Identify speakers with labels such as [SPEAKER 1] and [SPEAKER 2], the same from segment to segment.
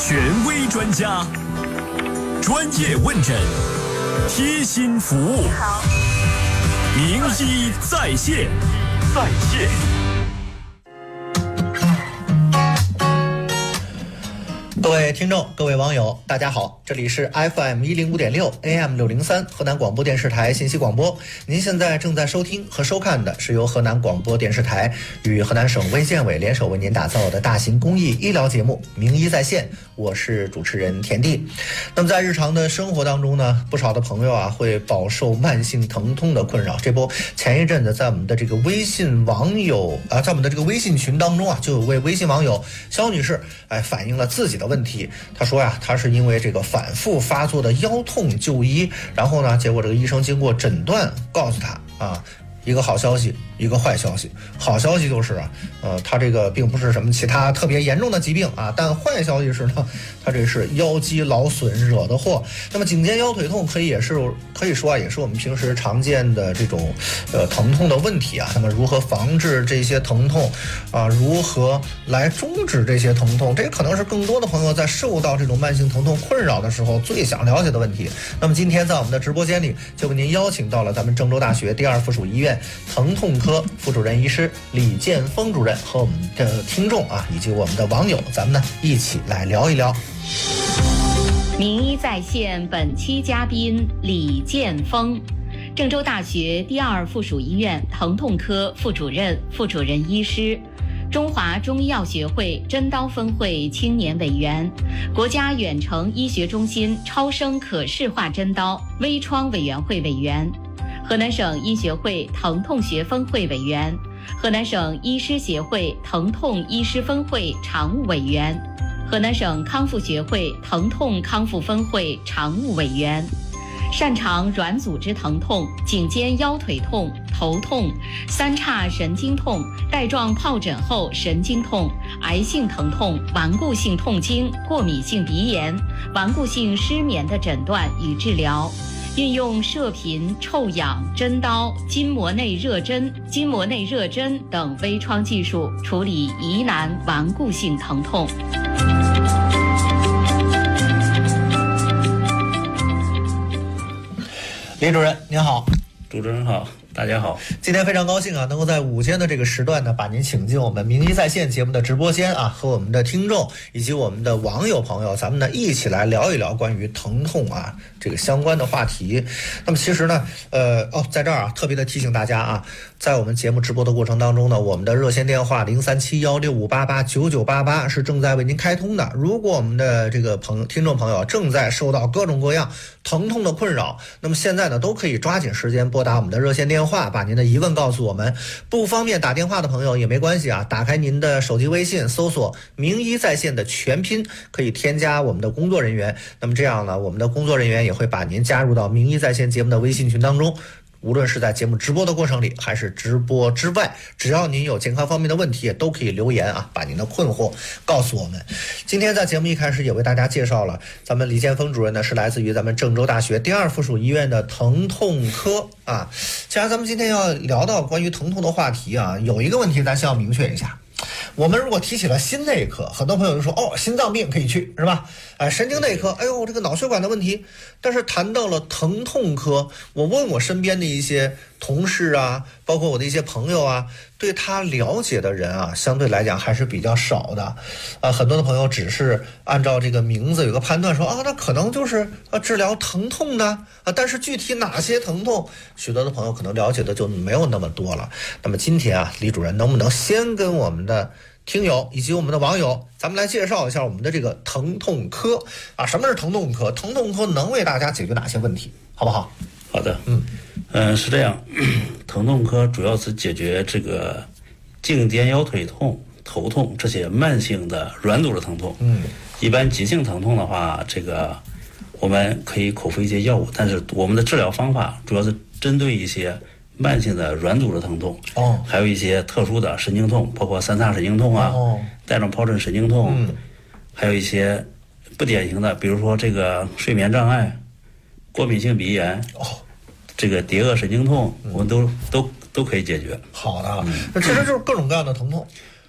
[SPEAKER 1] 权威专家，专业问诊，贴心服务，名医在线。
[SPEAKER 2] 各位听众，各位网友，大家好，这里是 FM105.6 AM603 河南广播电视台信息广播。您现在正在收听和收看的是由河南广播电视台与河南省卫健委联手为您打造的大型公益医疗节目《名医在线》，我是主持人田地。那么在日常的生活当中呢，不少的朋友啊会饱受慢性疼痛的困扰。这不，前一阵子在我们的这个微信网友在我们的这个微信群当中啊，就有位微信网友肖女士反映了自己的问题。她说呀，她是因为这个反复发作的腰痛就医，然后呢，结果这个医生经过诊断告诉她一个好消息，一个坏消息。好消息就是他这个并不是什么其他特别严重的疾病啊，但坏消息是呢，他这是腰肌劳损惹的祸。那么颈肩腰腿痛可以说也是我们平时常见的这种疼痛的问题啊。那么如何防治这些疼痛如何来终止这些疼痛，这可能是更多的朋友在受到这种慢性疼痛困扰的时候最想了解的问题。那么今天在我们的直播间里，就为您邀请到了咱们郑州大学第二附属医院疼痛科副主任医师李建峰主任和我们的听众以及我们的网友，咱们呢一起来聊一聊。
[SPEAKER 3] 名医在线本期嘉宾李建峰，郑州大学第二附属医院疼痛科副主任医师，中华中医药学会针刀分会青年委员，国家远程医学中心超声可视化针刀微创委员会委员，河南省医学会疼痛学分会委员，河南省医师协会疼痛医师分会常务委员，河南省康复学会疼痛康复分会常务委员，擅长软组织疼痛、颈肩腰腿痛、头痛、三叉神经痛、带状疱疹后神经痛、癌性疼痛、顽固性痛经、过敏性鼻炎、顽固性失眠的诊断与治疗，运用射频、臭氧、针刀、筋膜内热针等微创技术处理疑难顽固性疼痛。
[SPEAKER 2] 李主任您好。
[SPEAKER 4] 主持人好，大家好。
[SPEAKER 2] 今天非常高兴能够在午间的这个时段呢，把您请进我们名医在线节目的直播间和我们的听众以及我们的网友朋友，咱们呢一起来聊一聊关于疼痛这个相关的话题。那么其实呢在这儿特别的提醒大家在我们节目直播的过程当中呢，我们的热线电话037165889988是正在为您开通的。如果我们的这个听众朋友正在受到各种各样疼痛的困扰，那么现在呢都可以抓紧时间拨打我们的热线电话，把您的疑问告诉我们。不方便打电话的朋友也没关系打开您的手机微信，搜索名医在线的全拼，可以添加我们的工作人员。那么这样呢，我们的工作人员也会把您加入到名医在线节目的微信群当中。无论是在节目直播的过程里，还是直播之外，只要您有健康方面的问题，都可以留言把您的困惑告诉我们。今天在节目一开始也为大家介绍了，咱们李建峰主任呢是来自于咱们郑州大学第二附属医院的疼痛科既然咱们今天要聊到关于疼痛的话题有一个问题咱先要明确一下。我们如果提起了心内科，很多朋友就说心脏病可以去是吧？神经内科，这个脑血管的问题。但是谈到了疼痛科，我问我身边的一些同事包括我的一些朋友对他了解的人相对来讲还是比较少的。很多的朋友只是按照这个名字有个判断说那可能就是治疗疼痛的但是具体哪些疼痛，许多的朋友可能了解的就没有那么多了。那么今天李主任能不能先跟我们的听友以及我们的网友，咱们来介绍一下我们的这个疼痛科什么是疼痛科？疼痛科能为大家解决哪些问题，好不好？
[SPEAKER 4] 好的。是这样，疼痛科主要是解决这个颈肩腰腿痛、头痛这些慢性的软组织疼痛。一般急性疼痛的话，这个我们可以口服一些药物，但是我们的治疗方法主要是针对一些慢性的软组织疼痛，还有一些特殊的神经痛，包括三叉神经痛带状疱疹神经痛，还有一些不典型的，比如说这个睡眠障碍、过敏性鼻炎，这个蝶腭神经痛，我们都可以解决。
[SPEAKER 2] 好的，那其实就是各种各样的疼痛。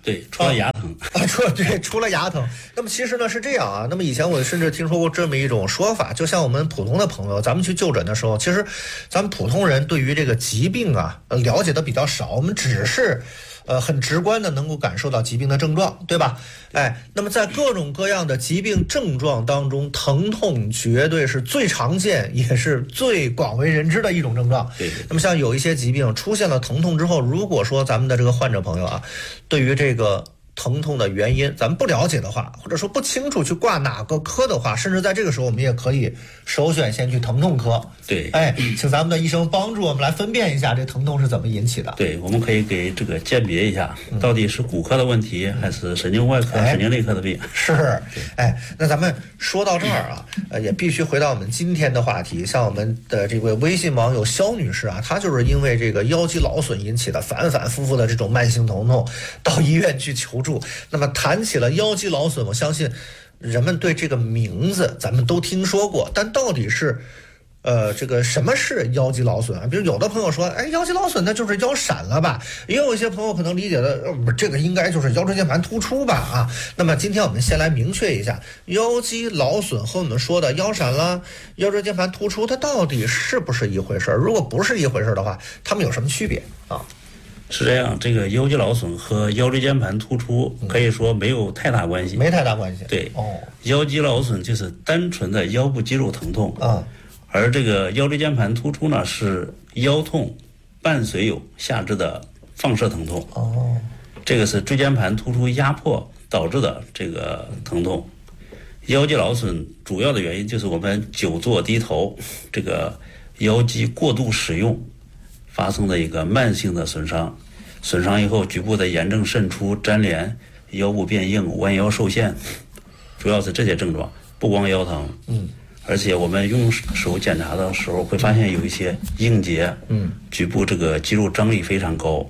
[SPEAKER 4] 对，除了牙疼
[SPEAKER 2] 除了牙疼。那么其实呢是这样啊，那么以前我甚至听说过这么一种说法，就像我们普通的朋友，咱们去就诊的时候，其实咱们普通人对于这个疾病啊了解的比较少，我们只是很直观的能够感受到疾病的症状，对吧？哎，那么在各种各样的疾病症状当中，疼痛绝对是最常见也是最广为人知的一种症状。
[SPEAKER 4] 对。
[SPEAKER 2] 那么像有一些疾病出现了疼痛之后，如果说咱们的这个患者朋友啊，对于这个疼痛的原因咱们不了解的话，或者说不清楚去挂哪个科的话，甚至在这个时候我们也可以首选先去疼痛科。
[SPEAKER 4] 对，
[SPEAKER 2] 哎，请咱们的医生帮助我们来分辨一下这疼痛是怎么引起的。
[SPEAKER 4] 对，我们可以给这个鉴别一下，到底是骨科的问题还是神经外科、神经内科的病。
[SPEAKER 2] 是，哎，那咱们说到这儿啊，也必须回到我们今天的话题。像我们的这位微信网友肖女士啊，她就是因为这个腰肌劳损引起的反反复复的这种慢性疼痛，到医院去求助。那么谈起了腰肌劳损，我相信人们对这个名字咱们都听说过，但到底是这个什么是腰肌劳损啊？比如有的朋友说，哎，腰肌劳损那就是腰闪了吧？也有一些朋友可能理解的，这个应该就是腰椎间盘突出吧？啊，那么今天我们先来明确一下，腰肌劳损和我们说的腰闪了、腰椎间盘突出，它到底是不是一回事？如果不是一回事的话，它们有什么区别啊？
[SPEAKER 4] 是这样，这个腰肌劳损和腰椎间盘突出可以说没有太大关系，
[SPEAKER 2] 没太大关系。
[SPEAKER 4] 对，腰肌劳损就是单纯的腰部肌肉疼痛
[SPEAKER 2] 啊，
[SPEAKER 4] 而这个腰椎间盘突出呢是腰痛伴随有下肢的放射疼痛。这个是椎间盘突出压迫导致的这个疼痛。腰肌劳损主要的原因就是我们久坐低头，这个腰肌过度使用发生的一个慢性的损伤，损伤以后局部的炎症渗出、粘连、腰部变硬、弯腰受限，主要是这些症状。不光腰疼，而且我们用手检查的时候会发现有一些硬结，局部这个肌肉张力非常高。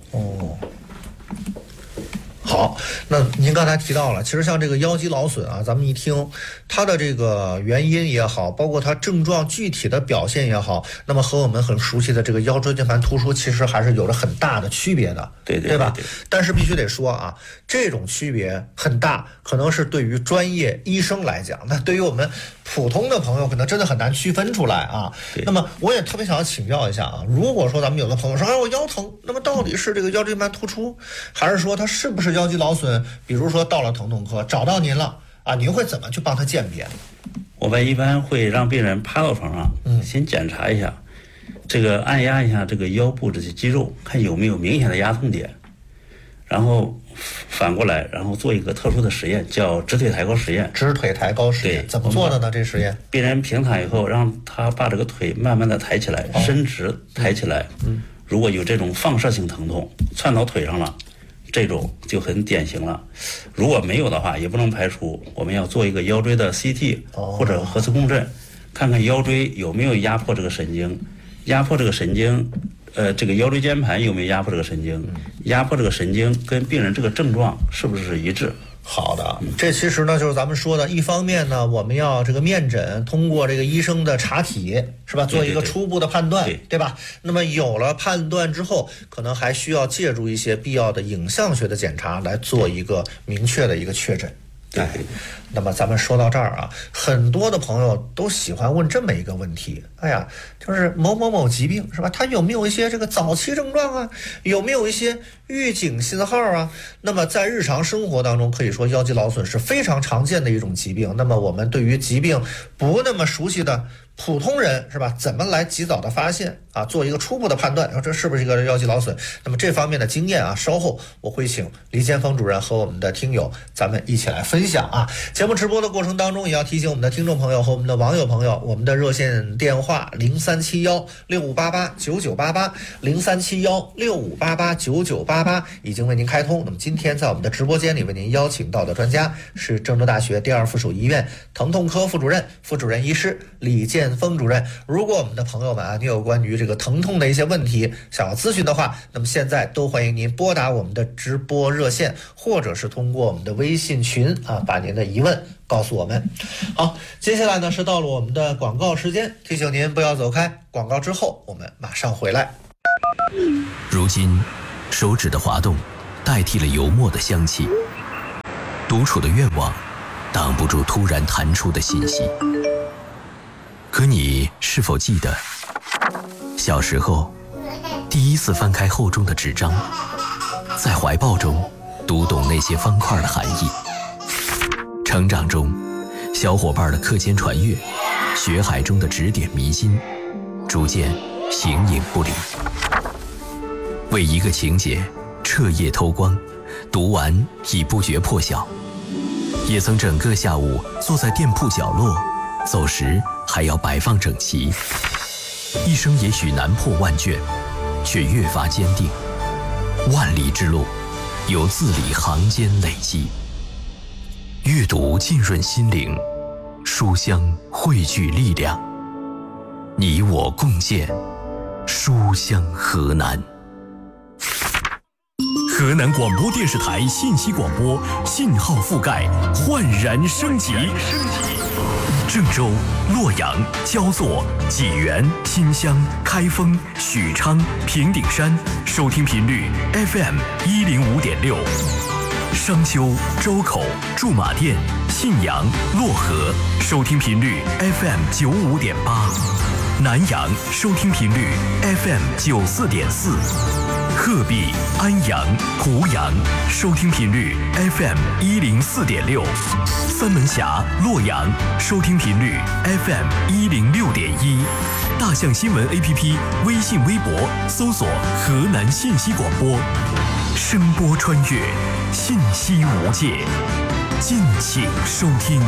[SPEAKER 2] 好，那您刚才提到了，其实像这个腰肌劳损啊，咱们一听它的这个原因也好，包括它症状具体的表现也好，那么和我们很熟悉的这个腰椎间盘突出其实还是有着很大的区别的，对吧？但是必须得说啊，这种区别很大，可能是对于专业医生来讲，那对于我们普通的朋友可能真的很难区分出来啊。那么我也特别想要请教一下啊，如果说咱们有的朋友说，哎，我腰疼，那么到底是这个腰椎间盘突出，还是说它是不是腰肌劳损？比如说到了疼痛科找到您了啊，您会怎么去帮他鉴别？
[SPEAKER 4] 我们一般会让病人趴到床上，先检查一下，这个按压一下这个腰部这些肌肉，看有没有明显的压痛点，然后反过来，然后做一个特殊的实验，叫直腿抬高实验。
[SPEAKER 2] 直腿抬高实验怎么做的呢？这实验，
[SPEAKER 4] 病人平躺以后，让他把这个腿慢慢的抬起来，伸直抬起来。如果有这种放射性疼痛窜到腿上了，这种就很典型了。如果没有的话，也不能排除我们要做一个腰椎的 CT 或者核磁共振，看看腰椎有没有压迫这个神经，压迫这个神经，这个腰椎间盘有没有压迫这个神经，压迫这个神经跟病人这个症状是不是一致。
[SPEAKER 2] 好的，这其实呢就是咱们说的，一方面呢我们要这个面诊，通过这个医生的查体是吧，做一个初步的判断，对吧？那么有了判断之后，可能还需要借助一些必要的影像学的检查来做一个明确的一个确诊。那么咱们说到这儿啊，很多的朋友都喜欢问这么一个问题，哎呀，就是某某某疾病是吧，它有没有一些这个早期症状啊，有没有一些预警信号啊？那么在日常生活当中，可以说腰肌劳损是非常常见的一种疾病。那么我们对于疾病不那么熟悉的普通人是吧，怎么来及早的发现啊，做一个初步的判断，这是不是一个腰肌劳损？那么这方面的经验啊，稍后我会请黎建峰主任和我们的听友咱们一起来分享啊。节目直播的过程当中，也要提醒我们的听众朋友和我们的网友朋友，我们的热线电话037165889988 037165889988已经为您开通。那么今天在我们的直播间里为您邀请到的专家是郑州大学第二附属医院疼痛科副主任医师李建峰主任。如果我们的朋友们啊，你有关于这个疼痛的一些问题想要咨询的话，那么现在都欢迎您拨打我们的直播热线，或者是通过我们的微信群啊，把您的疑问告诉我们。好，接下来呢是到了我们的广告时间，提醒您不要走开，广告之后我们马上回来。
[SPEAKER 1] 如今手指的滑动
[SPEAKER 5] 代替了油墨的香气。独处的愿望挡不住突然弹出的信息。可你是否记得，小时候第一次翻开厚重的纸张，在怀抱中读懂那些方块的含义？成长中，小伙伴的课间传阅，学海中的指点迷津，逐渐形影不离。为一个情节彻夜偷光，读完已不觉破晓。也曾整个下午坐在店铺角落，走时还要摆放整齐。一生也许难破万卷，却越发坚定。万里之路，由字里行间累积。阅读浸润心灵，书香汇聚力量。你我共建书香河南。
[SPEAKER 1] 河南广播电视台信息广播信号覆盖焕然升级。郑州、洛阳、焦作、济源、新乡、开封、许昌、平顶山收听频率 FM105.6。商丘、周口、驻马店、信阳、漯河收听频率 FM95.8。南阳收听频率 FM94.4。鹤壁、安阳、湖阳收听频率 FM104.6。三门峡、洛阳收听频率 FM106.1。大象新闻 APP 微信微博搜索河南信息广播，声波穿越，信息无界，敬请收听。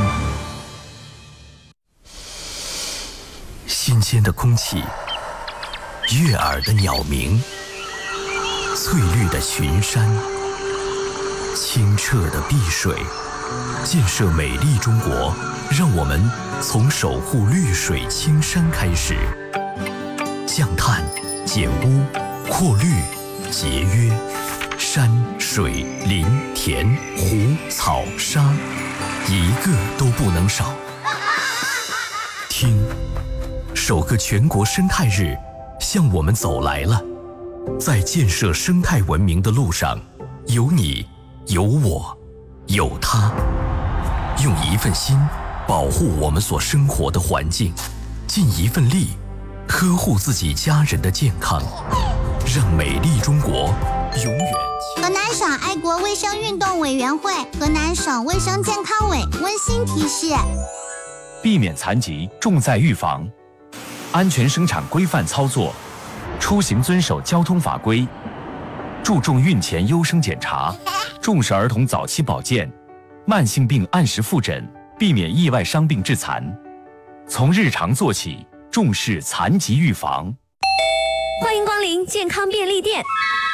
[SPEAKER 5] 新鲜的空气，悦耳的鸟鸣，翠绿的群山，清澈的碧水，建设美丽中国，让我们从守护绿水青山开始。降碳、减污、扩绿、节约，山水林田湖草沙，一个都不能少。听，首个全国生态日向我们走来了。在建设生态文明的路上，有你，有我，有他。用一份心保护我们所生活的环境，尽一份力呵护自己家人的健康，让美丽中国永远。
[SPEAKER 6] 河南省爱国卫生运动委员会、河南省卫生健康委温馨提示：
[SPEAKER 7] 避免残疾重在预防，安全生产规范操作，出行遵守交通法规，注重孕前优生检查，重视儿童早期保健，慢性病按时复诊，避免意外伤病致残。从日常做起，重视残疾预防。
[SPEAKER 8] 欢迎光临健康便利店。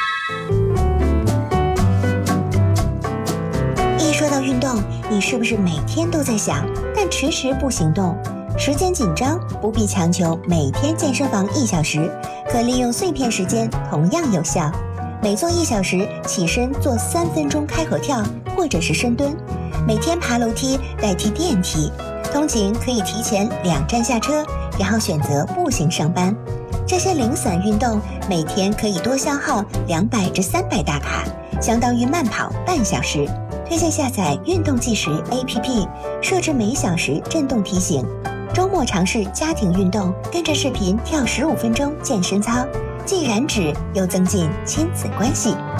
[SPEAKER 9] 一说到运动，你是不是每天都在想，但迟迟不行动？时间紧张，不必强求每天健身房1小时，可利用碎片时间同样有效。每做1小时，起身做3分钟开合跳或者是深蹲，每天爬楼梯代替电梯，通勤可以提前2站下车，然后选择步行上班。这些零散运动每天可以多消耗200至300大卡，相当于慢跑半小时。推荐下载运动计时 APP， 设置每小时震动提醒。周末尝试家庭运动，跟着视频跳15分钟健身操，既燃脂又增进亲子关系。